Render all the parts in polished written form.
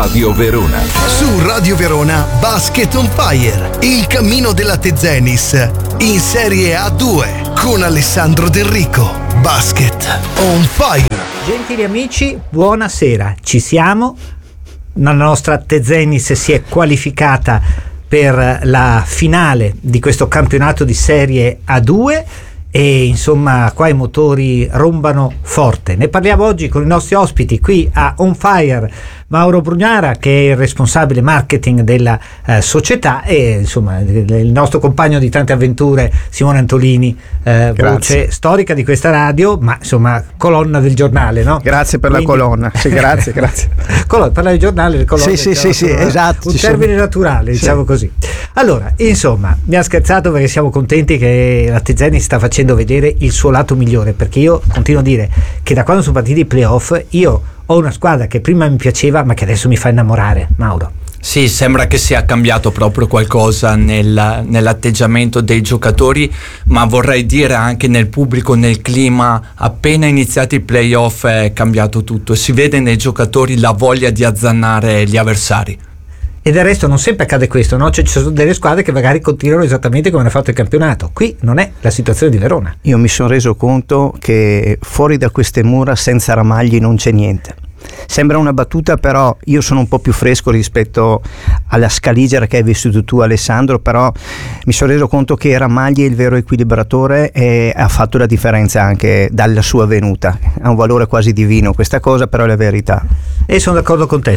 Radio Verona. Su Radio Verona Basket on Fire, il cammino della Tezenis in Serie A2 con Alessandro Del Rico. Basket on Fire. Gentili amici, buonasera. Ci siamo. La nostra Tezenis si è qualificata per la finale di questo campionato di Serie A2 e insomma qua i motori rombano forte. Ne parliamo oggi con i nostri ospiti qui a On Fire, Mauro Brugnara, che è il responsabile marketing della società, e insomma il nostro compagno di tante avventure Simone Antolini, voce storica di questa radio, ma insomma colonna del giornale, no? Grazie per la colonna. Sì, grazie. Colonna, parla di giornale, le colonne, sì, esatto. Un termine naturale, diciamo così. Allora, insomma, mi ha scherzato perché siamo contenti che la Tezenis sta facendo vedere il suo lato migliore, perché io continuo a dire che da quando sono partiti i playoff io ho una squadra che prima mi piaceva ma che adesso mi fa innamorare. Mauro. Sì, sembra che sia cambiato proprio qualcosa nell'atteggiamento dei giocatori, ma vorrei dire anche nel pubblico, nel clima. Appena iniziati i playoff è cambiato tutto, si vede nei giocatori la voglia di azzannare gli avversari. E del resto non sempre accade questo, no? Cioè, ci sono delle squadre che magari continuano esattamente come hanno fatto il campionato. Qui non è la situazione di Verona. Io mi sono reso conto che fuori da queste mura senza Ramagli non c'è niente. Sembra una battuta, però io sono un po' più fresco rispetto alla scaligera che hai vissuto tu, Alessandro, però mi sono reso conto che Ramagli è il vero equilibratore e ha fatto la differenza anche dalla sua venuta. Ha un valore quasi divino questa cosa, però è la verità. E sono d'accordo con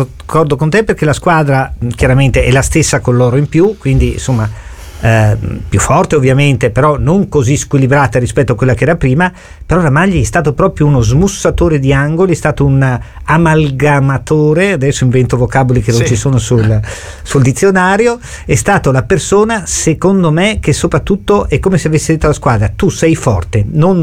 te, perché la squadra chiaramente è la stessa con loro in più, quindi insomma più forte ovviamente, però non così squilibrata rispetto a quella che era prima. Però Ramagli è stato proprio uno smussatore di angoli, è stato un amalgamatore, adesso invento vocaboli che non ci sono sul dizionario. È stato la persona, secondo me, che soprattutto è come se avesse detto alla squadra: tu sei forte,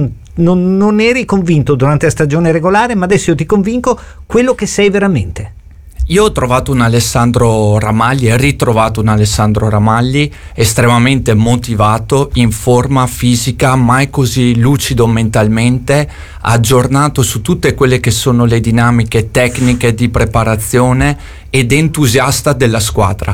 non eri convinto durante la stagione regolare, ma adesso io ti convinco quello che sei veramente. Io ho trovato un Alessandro Ramagli, ritrovato un Alessandro Ramagli estremamente motivato, in forma fisica, mai così lucido mentalmente, aggiornato su tutte quelle che sono le dinamiche tecniche di preparazione ed entusiasta della squadra.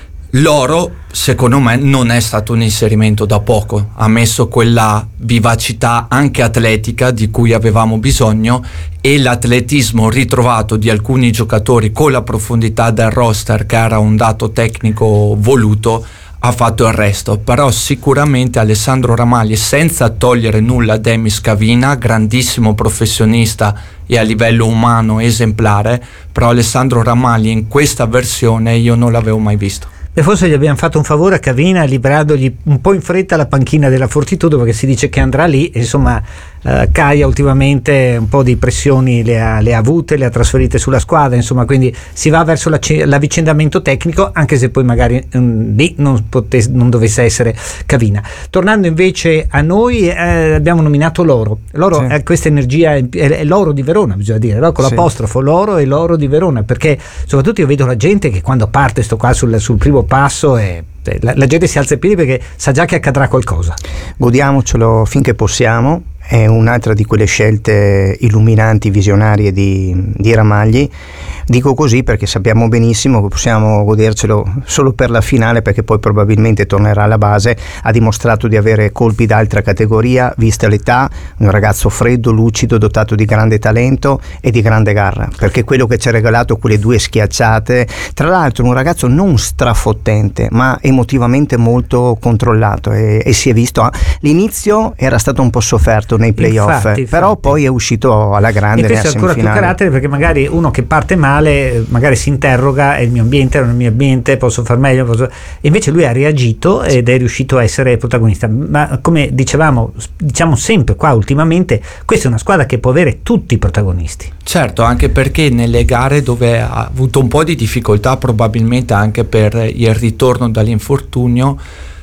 Loro, secondo me, non è stato un inserimento da poco, ha messo quella vivacità anche atletica di cui avevamo bisogno, e l'atletismo ritrovato di alcuni giocatori con la profondità del roster, che era un dato tecnico voluto, ha fatto il resto. Però sicuramente Alessandro Ramagli, senza togliere nulla a Demi Scavina, grandissimo professionista e a livello umano esemplare, però Alessandro Ramagli in questa versione io non l'avevo mai visto. E forse gli abbiamo fatto un favore a Cavina liberandogli un po' in fretta la panchina della Fortitudo, perché si dice che andrà lì. Insomma, Caia ultimamente un po' di pressioni le ha avute, le ha trasferite sulla squadra, insomma, quindi si va verso l'avvicendamento tecnico, anche se poi magari lì non dovesse essere Cavina. Tornando invece a noi, abbiamo nominato l'oro. L'oro è questa energia, è l'oro di Verona, bisogna dire, no? Con l'apostrofo, l'oro è l'oro di Verona, perché soprattutto io vedo la gente che quando parte sto qua sul primo passo e la gente si alza i piedi perché sa già che accadrà qualcosa. Godiamocelo finché possiamo. È un'altra di quelle scelte illuminanti, visionarie di Ramagli. Dico così perché sappiamo benissimo che possiamo godercelo solo per la finale, perché poi probabilmente tornerà alla base. Ha dimostrato di avere colpi d'altra categoria, vista l'età, un ragazzo freddo, lucido, dotato di grande talento e di grande garra, perché quello che ci ha regalato quelle due schiacciate, tra l'altro un ragazzo non strafottente ma emotivamente molto controllato, e si è visto. L'inizio era stato un po' sofferto nei playoff, infatti. Però poi è uscito alla grande. E questo è ancora più carattere, perché magari uno che parte male magari si interroga: è il mio ambiente, non è il mio ambiente, posso far meglio, e invece lui ha reagito ed è riuscito a essere protagonista. Ma come diciamo sempre qua ultimamente, questa è una squadra che può avere tutti i protagonisti. Certo, anche perché nelle gare dove ha avuto un po' di difficoltà, probabilmente anche per il ritorno dall'infortunio,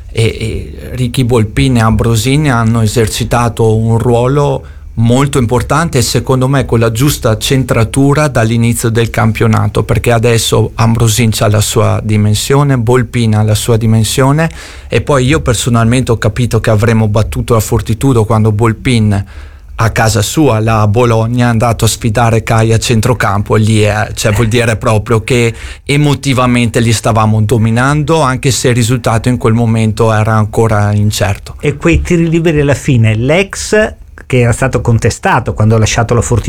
e Ricky Volpin e Ambrosini hanno esercitato un ruolo molto importante, e secondo me con la giusta centratura dall'inizio del campionato, perché adesso Ambrosini ha la sua dimensione, Volpin ha la sua dimensione, e poi io personalmente ho capito che avremmo battuto la Fortitudo quando Volpin a casa sua, là a Bologna, è andato a sfidare Kai a centrocampo. Lì cioè vuol dire proprio che emotivamente li stavamo dominando, anche se il risultato in quel momento era ancora incerto. E quei tiri liberi alla fine, l'ex che era stato contestato quando ha lasciato la Fortitudo